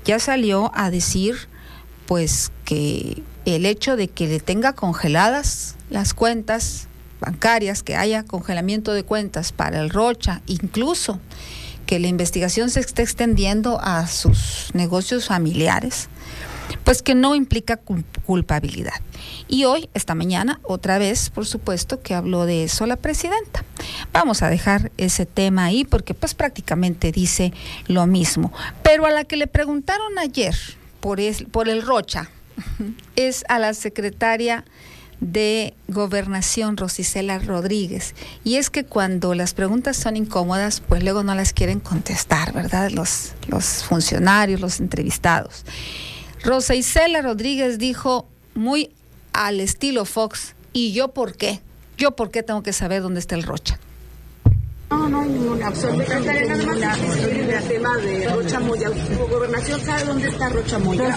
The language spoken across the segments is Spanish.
ya salió a decir pues que el hecho de que le tenga congeladas las cuentas bancarias, que haya congelamiento de cuentas para el Rocha, incluso que la investigación se esté extendiendo a sus negocios familiares, pues que no implica culpabilidad. Y hoy, esta mañana, otra vez, por supuesto, que habló de eso la presidenta. Vamos a dejar ese tema ahí porque pues prácticamente dice lo mismo. Pero a la que le preguntaron ayer por el Rocha es a la secretaria de Gobernación, Rosicela Rodríguez. Y es que cuando las preguntas son incómodas, pues luego no las quieren contestar, ¿verdad? Los funcionarios, los entrevistados. Rosicela Rodríguez dijo muy al estilo Fox, ¿y yo por qué? ¿Yo por qué tengo que saber dónde está el Rocha? No, ninguna, absolutamente ninguna. El tema de Rocha Moya. Gobernación sabe dónde está Rocha Moya.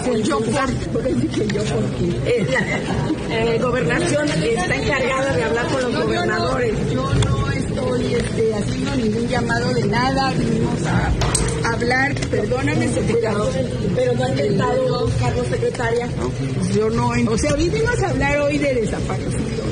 Gobernación está encargada de hablar con los gobernadores. Yo no estoy haciendo ningún llamado de nada. Vinimos a hablar, perdóname, secretario, pero no han estado, Carlos, secretaria. Yo no, o sea, vinimos a hablar hoy de desaparecidos.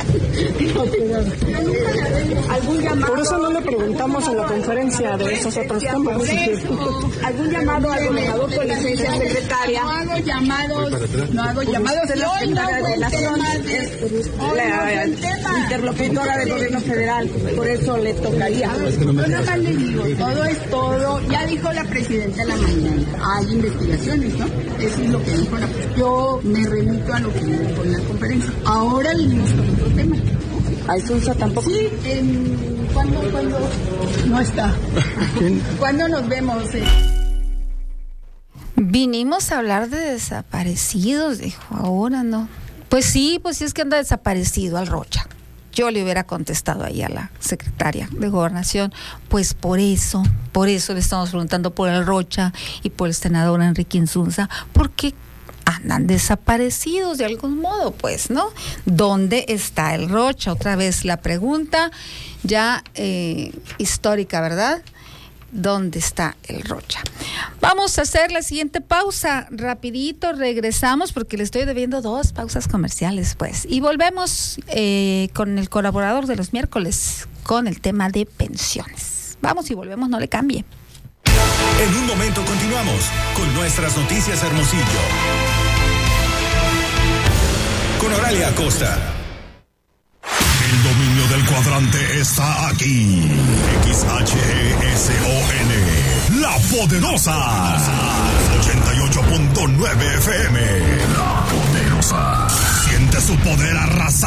¿Algún llamado? Por eso no le preguntamos en la conferencia de esos otros temas. ¿Algún llamado al gobernador con licencia secretaria? No hago llamados de la secretaria de Relaciones, la interlocutora del gobierno federal, por eso le tocaría. Yo nada más le digo, todo es todo, ya dijo la presidenta en la mañana, hay investigaciones, ¿no? Eso es lo que dijo la presidenta. Yo me remito a lo que dijo en la conferencia. Ahora venimos con otro tema. ¿A Isunza tampoco? Sí, ¿cuándo no está? ¿Cuándo nos vemos? Vinimos a hablar de desaparecidos, dijo, ahora no. Pues sí es que anda desaparecido al Rocha. Yo le hubiera contestado ahí a la secretaria de Gobernación, pues por eso le estamos preguntando por el Rocha y por el senador Enrique Insunza, porque andan desaparecidos de algún modo, pues, ¿no? ¿Dónde está el Rocha? Otra vez la pregunta ya histórica, ¿verdad? ¿Dónde está el Rocha? Vamos a hacer la siguiente pausa, rapidito, regresamos porque le estoy debiendo 2 pausas comerciales, pues, y volvemos con el colaborador de los miércoles con el tema de pensiones. Vamos y volvemos, no le cambie. En un momento continuamos con nuestras noticias Hermosillo. Con Oralia Acosta. El dominio del cuadrante está aquí. XHESON, La Poderosa. 88.9 FM. La Poderosa. Siente su poder arrasar.